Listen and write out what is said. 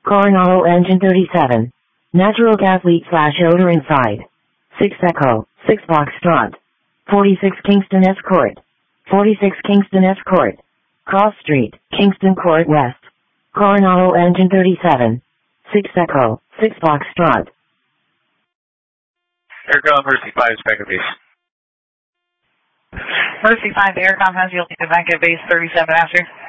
Coronado engine 37. Natural gas leak / odor inside. 6 Echo, 6 Foxtrot. 46 Kingston S Court. 46 Kingston S Court. Cross Street, Kingston Court West. Coronado engine 37. 6 Echo, 6 Foxtrot. Aircom Mercy 5 is back at base. Mercy 5, Aircom has you back at base 37 after.